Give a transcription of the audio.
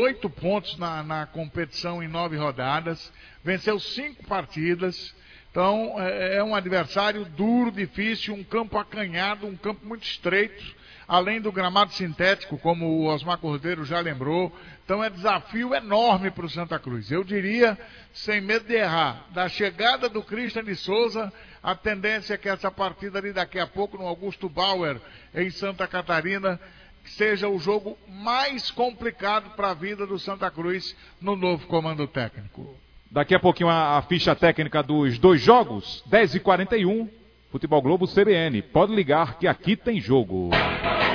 8 pontos na competição em 9 rodadas, venceu 5 partidas. Então é um adversário duro, difícil, um campo acanhado, um campo muito estreito, além do gramado sintético, como o Osmar Cordeiro já lembrou. Então é desafio enorme para o Santa Cruz. Eu diria, sem medo de errar, da chegada do Christian de Souza, a tendência é que essa partida ali daqui a pouco no Augusto Bauer, em Santa Catarina, seja o jogo mais complicado para a vida do Santa Cruz no novo comando técnico. Daqui a pouquinho a ficha técnica dos 2 jogos, 10h41, Futebol Globo CBN. Pode ligar que aqui tem jogo.